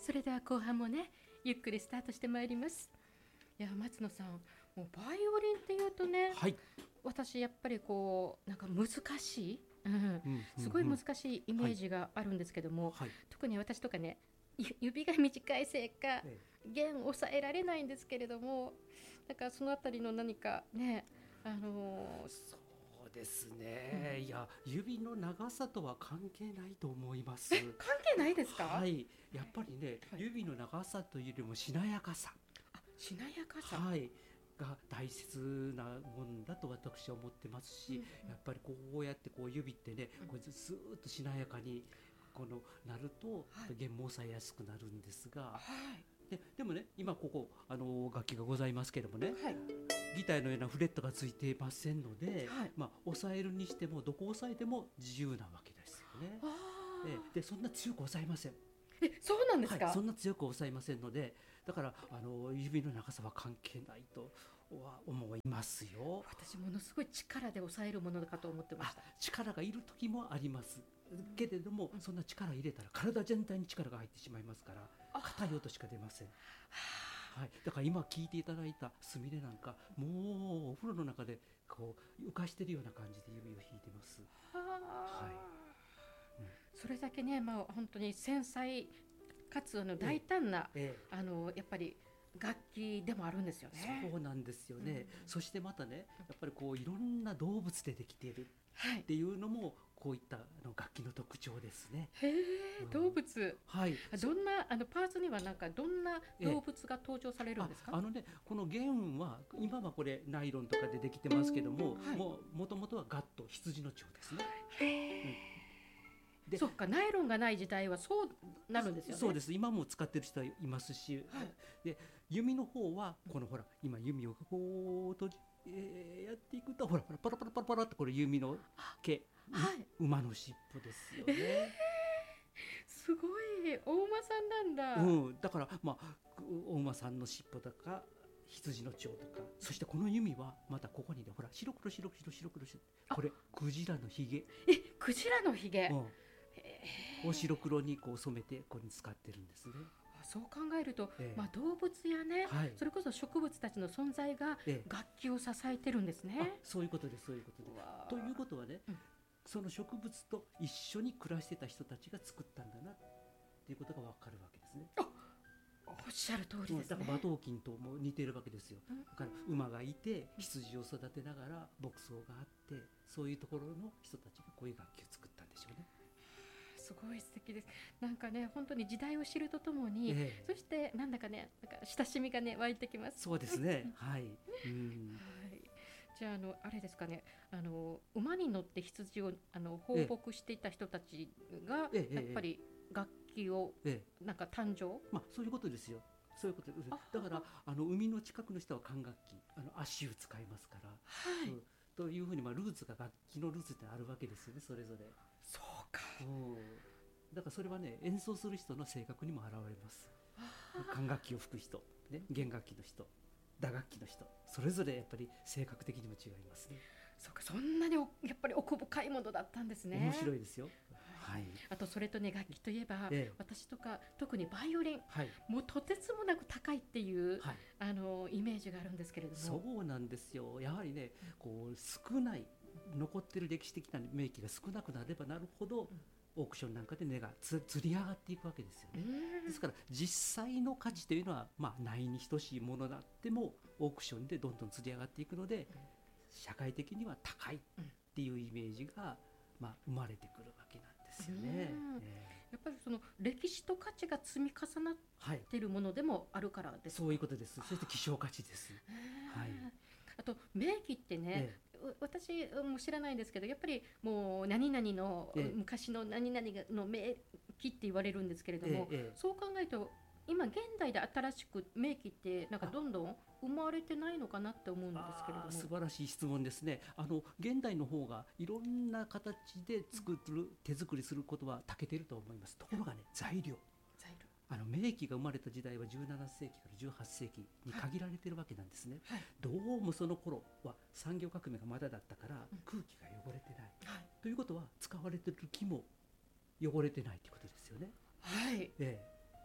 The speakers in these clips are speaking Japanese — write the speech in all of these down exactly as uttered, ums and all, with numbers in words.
それでは後半もねゆっくりスタートしてまいります。いや松野さん、もうバイオリンっていうとね、 はい、 私やっぱりこうなんか難しい、うんうんすごい難うんうん、 しいイメージがあるんですけども、 はい、 特に私とかねゆ指が短いせいかえ弦を抑えられないんですけれども、なんかそのあたりの何かね、あのーそうですね、いや指の長さとは関係ないと思います。 関係ないですか？ はい、やっぱりね、 はい、 指の長さというよりもしなやかさ、 あ、しなやかさ、 はい、が大切なもんだと私は思ってますし、 うんうん、 やっぱりこうやってこう指ってね、 うん、 こうずーっとしなやかにこのなると、 はい、 弦も抑えやすくなるんですが、 はい、 ででもね、今ここあの楽器がございますけれどもね、 はい、 ギターのようなフレットがついていませんので、 はい、 まあ、押さえるにしてもどこを押さえても自由なわけですよね。 あえでそんな強く押さえません。 ー、え、そうなんですか？ はい、そんな強く押さえませんので、だからあの指の長さは関係ないとは思いますよ。 私ものすごい力で抑えるものかと思ってましあ、 た。 力がいる時もありますけれども、 うん、 そんな力入れたら体全体に力が入ってしまいますから、 あ、 硬い音しか出ません。はい、だから今聞いていただいたスミレなんか、もうお風呂の中でこう浮かしてるような感じで指を弾いてます。はい、うん、 それだけね、まあ、本当に繊細かつあの大胆な、 ええ、 あのやっぱり楽器でもあるんですよね。 そうなんですよね、 うん、 そしてまたね、やっぱりこういろんな動物でできているっはい、 ていうのもこういったあの楽器の特徴ですね。 へえ、 うん、 動物、 はい、 どんなあのパーツにはなんかどんなええ、 動物が登場されるんあですか？ あのね、この弦は今はこれナイロンとかでできてますけども、 はい、 もうもともとはガット、羊の腸ですね。うん、でそっか、ナイロンがない時代はそうなるんですよね。 そうです、今も使ってる人はいますし、 はい、 で弓の方はこのほら今弓をこうと、えーやっていくとほらほらパラパラパラパラってこれ弓の毛、 はい、 馬の尻尾ですよえね。 ー、すごいお馬さんなんだ。 うん、だからまあお馬さんの尻尾とか羊の腸とか、そしてこの弓はまたここにねほら白黒白黒白黒白黒、これクジラのひげ、 え、クジラのひげ、 うん、を白黒にこう染めてここに使ってるんですね。 そう考えると、 ええ、 まあ、動物やね、 はい、 それこそ植物たちの存在がええ、 楽器を支えてるんですあね。 そういうことです、そういうことです。 うわー、 ということはね、 うん、 その植物と一緒に暮らしてた人たちが作ったんだなっていうことが分かるわけですね。 おっしゃる通りですね。 だから馬頭琴とも似てるわけですよ。 うん、 だから馬がいて羊を育てながら牧草があって、そういうところの人たちがこういう楽器を作ったんでしょうね。 すごい素敵です。なんかね、本当に時代を知るとともに、 ええ、 そしてなんだかね、なんか親しみがね湧いてきます。 そうですね、はい、うん、 はい。じゃあ、あのあれですかね、あの馬に乗って羊をあの放ええ、 牧していた人たちがええ、 やっぱり楽器をええ、 なんか誕生、 まあそういうことですよ。そういうことです。 あ、 だからあの海の近くの人は管楽器、あの足を使いますから、 はい、 うん、というふうにまあルーツが楽器のルーツってあるわけですよね、それぞれ。 そうか。 うん、だからそれはね、演奏する人の性格にも現れます。管楽器を吹く人、ね、弦楽器の人、打楽器の人、それぞれやっぱり性格的にも違いますね。 そうか、そんなにおやっぱり奥深いものだったんですね。 面白いですよ。 はい。 はい、 あとそれとね、楽器といえば、 ええ、 私とか特にバイオリン、 はい、 もうとてつもなく高いっていうはい、 あのイメージがあるんですけれども、 そうなんですよ。やはりね、こう少ない残ってる歴史的な名器が少なくなればなるほど、オークションなんかで値がつつり上がっていくわけですよね。ですから実際の価値というのは、まあ、ないに等しいものだってもオークションでどんどんつり上がっていくので、社会的には高いっていうイメージが、まあ、生まれてくるわけなんですよね。えーやっぱりその歴史と価値が積み重なっはい、 ているものでもあるからですか？ そういうことです。そして希少価値です。はい、 あと名器ってね、 え私も知らないんですけど、やっぱりもう何々の、 ええ昔の何々の名器って言われるんですけれども、 えええそう考えると今現代で新しく名器ってなんかどんどん生まれてないのかなって思うんですけれども。 あ素晴らしい質問ですね。あの現代の方がいろんな形で作る、手作りすることは長けていると思います。ところがね、材料、 材料、 あの名器が生まれた時代はじゅうななせいきからじゅうはっせいきに限られているわけなんですね。 はい、 どうもその頃は産業革命がまだだったからうん、 空気が汚れてない、 はい、 ということは使われている木も汚れてないということですよね。 はい、 ええ、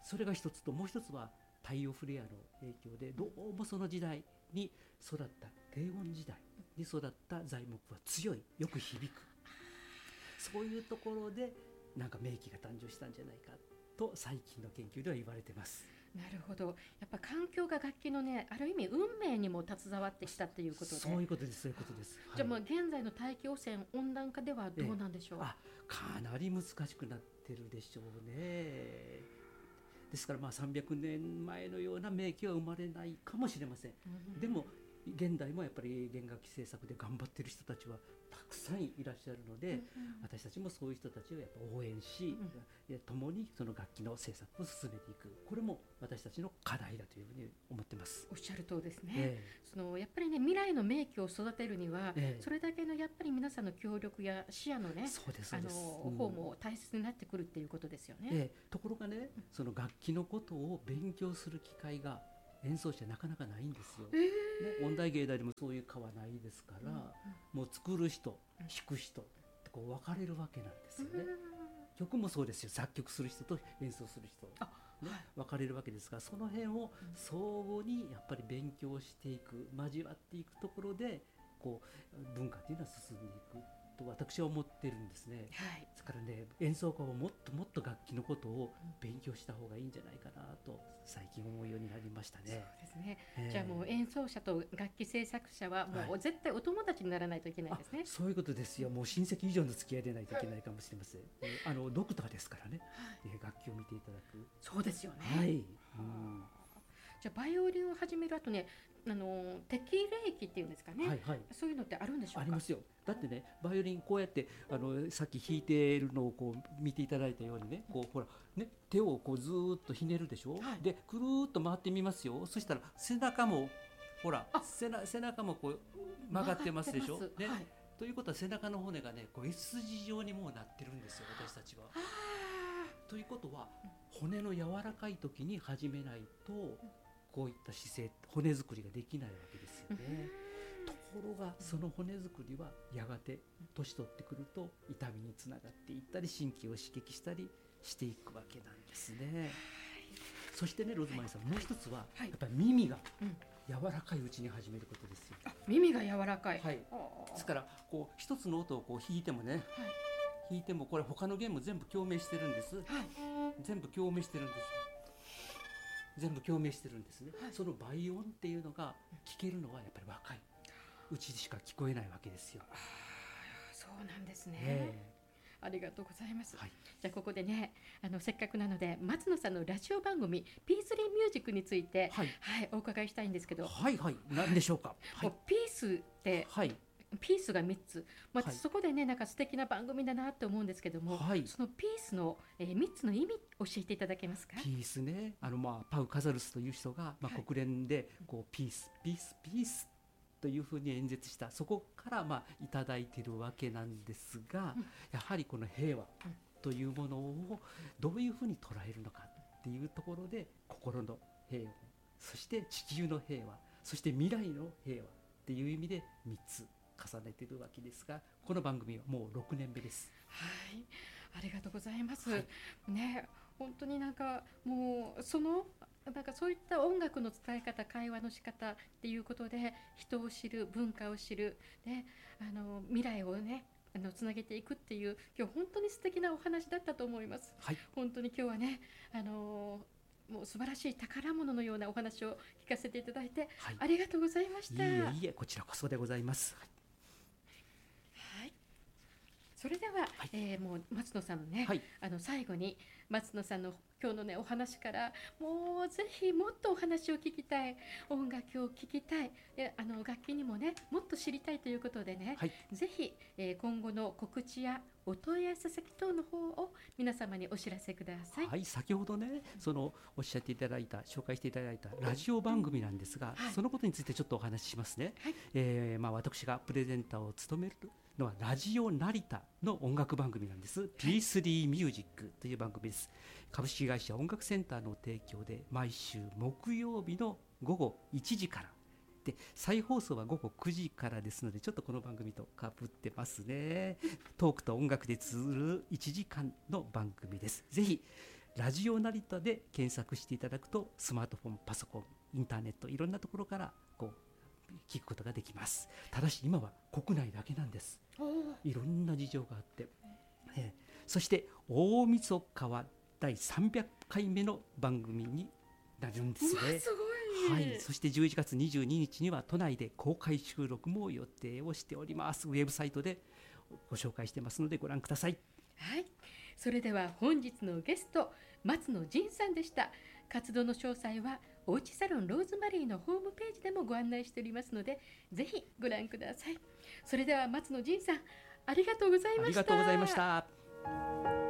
それが一つと、もう一つは太陽フレアの影響でどうもその時代に育った低温時代に育った材木は強い、よく響く、そういうところでなんか名器が誕生したんじゃないかと最近の研究では言われてます。 なるほど。やっぱ環境が楽器のね、ある意味運命にも携わってきたということで。 そういうことです、そういうことです。 じゃあもう現在の大気汚染温暖化ではどうなんでしょう。 ええ、あ、かなり難しくなってるでしょうね。ですからまあさんびゃくねんまえのような名器は生まれないかもしれません。 うん、 でも現代もやっぱり弦楽器制作で頑張ってる人たちはたくさんいらっしゃるので、うん、私たちもそういう人たちをやっぱ応援し、うん、共にその楽器の制作を進めていく、これも私たちの課題だというふうに思ってます。 おっしゃる通りですね、 ええ、 そのやっぱりね、未来の名器を育てるには、 ええ、 それだけのやっぱり皆さんの協力や視野のね、 そうですそうです、 あの、うん、方も大切になってくるっていうことですよね、 ええ、ところがね、その楽器のことを勉強する機会が演奏者なかなかないんですよ、えーね、音大芸大でもそういう科はないですから、うんうん、もう作る人、弾く人ってこう分かれるわけなんですよね、うん、曲もそうですよ、作曲する人と演奏する人、ね、はい、分かれるわけですが、その辺を相互にやっぱり勉強していく、交わっていくところでこう文化というのは進んでいくと私は思ってるんですね、はい、ですからね、演奏家はもっともっと楽器のことを勉強した方がいいんじゃないかなと最近思うようになりましたね。 そうですね、えー、じゃあもう演奏者と楽器制作者はもう絶対お友達にならないといけないですね、はい、 そういうことですよ。もう親戚以上の付き合いでないといけないかもしれません、あのドクターですからね、はい、楽器を見ていただく。 そうですよね、 はい、うん、 じゃあバイオリンを始める後ね、あの適齢期っていうんですかね、はいはい、そういうのってあるんでしょうか。 ありますよ。だってね、バイオリンこうやってあのさっき弾いているのをこう見ていただいたようにね、こうほらね、手をこうずーっとひねるでしょ、はい、でくるーっと回ってみますよ。そしたら背中もほら背な背中もこう曲がってますでしょ、ね、はい、ということは背中の骨がねこう S 字状にもうなってるんですよ、私たちは。ということは骨の柔らかい時に始めないとこういった姿勢、骨作りができないわけですよね。ところがその骨作りはやがて年取ってくると痛みにつながっていったり神経を刺激したりしていくわけなんですね。そしてね、ロズマリーさん、もう一つはやっぱり耳が柔らかいうちに始めることですよ。 耳が柔らかい、 はい、ですからこう一つの音をこう弾いてもね、はい、弾いてもこれ他の弦も全部共鳴してるんです、はい、全部共鳴してるんです全部共鳴してるんですね、はい、その倍音っていうのが聞けるのはやっぱり若いうちしか聞こえないわけですよ。 あ、そうなんですね、えー、ありがとうございます、はい、じゃあここでね、あのせっかくなので松野さんのラジオ番組 ピースリー ミュージックについて、はいはい、お伺いしたいんですけど。 はいはい、何でしょうか。 はい、ピースって、はい、ピースがみっつ、まあはい、そこでね、なんか素敵な番組だなと思うんですけども、はい、そのピースの、えー、みっつの意味教えていただけますか。 ピースね、あの、まあ、パウ・カザルスという人が、まあ、国連でこうピースピースピースというふうに演説した、そこからまあいただいているわけなんですが、うん、やはりこの平和というものをどういうふうに捉えるのかっていうところで、心の平和、そして地球の平和、そして未来の平和っていう意味でみっつ重ねているわけですが、この番組はもうろくねんめです。 はい、ありがとうございます、 はい、 ね、本当になんかもうそのなんかそういった音楽の伝え方、会話の仕方っていうことで人を知る、文化を知る、ね、あの未来をね、あのつなげていくっていう今日本当に素敵なお話だったと思います、はい、本当に今日はね、あのもう素晴らしい宝物のようなお話を聞かせていただいて、はい、ありがとうございました。 いえいえ、こちらこそでございます。はいはい、それでは、はい、えー、もう松野さんのね、はい、あの最後に松野さんの今日のねお話からもうぜひもっとお話を聞きたい、音楽を聴きたい、であの楽器にもねもっと知りたいということでね、はい、ぜひ、えー、今後の告知やお問い合わせ先等の方を皆様にお知らせください。 はい、先ほどね、そのおっしゃっていただいた、紹介していただいたラジオ番組なんですが、はい、そのことについてちょっとお話ししますね。はい、えーまあ、私がプレゼンターを務めるのはラジオ成田の音楽番組なんです。 ピースリー ミュージックという番組です。株式会社音楽センターの提供で毎週木曜日の午後いちじからで、再放送は午後くじからですので、ちょっとこの番組とかぶってますね。トークと音楽で綴るいちじかんの番組です。ぜひラジオ成田で検索していただくと、スマートフォン、パソコン、インターネット、いろんなところからこう聞くことができます。ただし今は国内だけなんです。いろんな事情があって、えー、そして大晦日はだいさんびゃっかいめの番組になるんですね。 すごい、 はい、そしてじゅういちがつにじゅうににちには都内で公開収録も予定をしております。ウェブサイトでご紹介してますのでご覧ください。 はい、それでは本日のゲスト、松野仁さんでした。活動の詳細はおうちサロンローズマリーのホームページでもご案内しておりますので、ぜひご覧ください。それでは松野仁さん、ありがとうございました。 ありがとうございました。